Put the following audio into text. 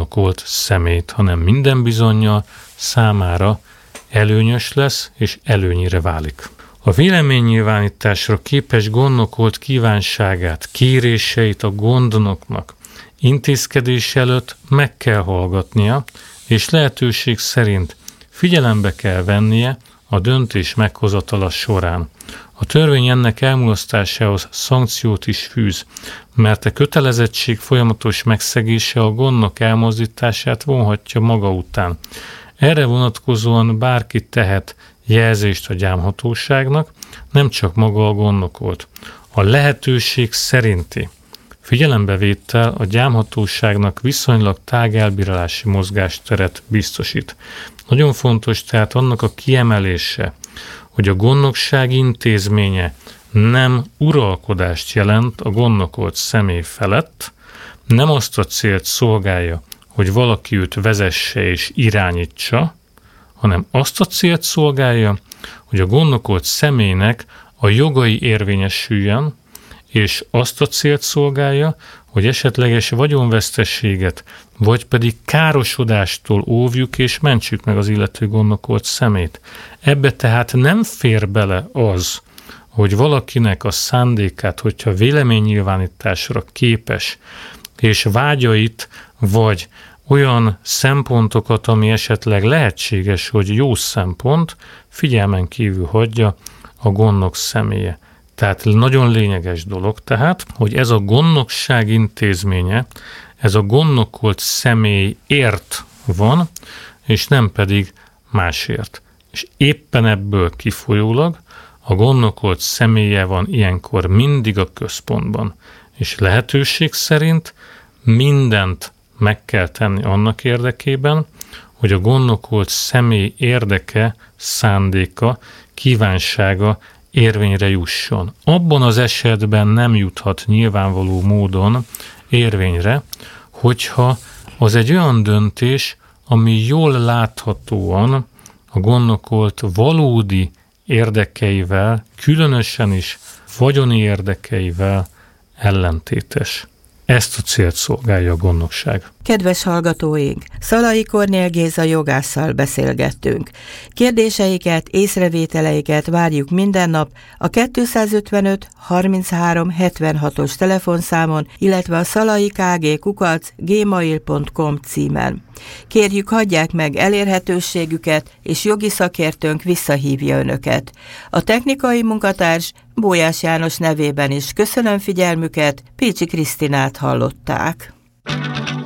gondnokolt személyt, hanem minden bizonnyal számára előnyös lesz és előnyire válik. A véleménynyilvánításra képes gondnokolt kívánságát, kéréseit a gondnoknak intézkedés előtt meg kell hallgatnia, és lehetőség szerint figyelembe kell vennie a döntés meghozatala során. A törvény ennek elmulasztásához szankciót is fűz, mert a kötelezettség folyamatos megszegése a gondnok elmozdítását vonhatja maga után. Erre vonatkozóan bárki tehet jelzést a gyámhatóságnak, nem csak maga a gondnokolt. A lehetőség szerinti figyelembevétel a gyámhatóságnak viszonylag tág elbírálási mozgásteret biztosít. Nagyon fontos tehát annak a kiemelése, hogy a gondnokság intézménye nem uralkodást jelent a gondnokolt személy felett, nem azt a célt szolgálja, hogy valaki őt vezesse és irányítsa, hanem azt a célt szolgálja, hogy a gondnokolt személynek a jogai érvényesüljön, és azt a célt szolgálja, hogy esetleges vagyonvesztességet, vagy pedig károsodástól óvjuk és mentsük meg az illető gondnokolt szemét. Ebbe tehát nem fér bele az, hogy valakinek a szándékát, hogyha véleménynyilvánításra képes, és vágyait, vagy olyan szempontokat, ami esetleg lehetséges, hogy jó szempont, figyelmen kívül hagyja a gondnok személye. Tehát nagyon lényeges dolog tehát, hogy ez a gondnokság intézménye, ez a gondnokolt személyért van, és nem pedig másért. És éppen ebből kifolyólag a gondnokolt személye van ilyenkor mindig a központban. És lehetőség szerint mindent meg kell tenni annak érdekében, hogy a gondnokolt személy érdeke, szándéka, kívánsága érvényre jusson. Abban az esetben nem juthat nyilvánvaló módon érvényre, hogyha az egy olyan döntés, ami jól láthatóan a gondnokolt valódi érdekeivel, különösen is vagyoni érdekeivel ellentétes. Ezt a célt szolgálja a gondnokság. Kedves hallgatóink, Szalai Kornél Géza jogásszal beszélgettünk. Kérdéseiket, észrevételeiket várjuk minden nap a 255 33 76-os telefonszámon, illetve a szalaikg@gmail.com címen. Kérjük, hagyják meg elérhetőségüket, és jogi szakértőnk visszahívja Önöket. A technikai munkatárs Bójás János nevében is köszönöm figyelmüket, Pécsi Krisztinát hallották.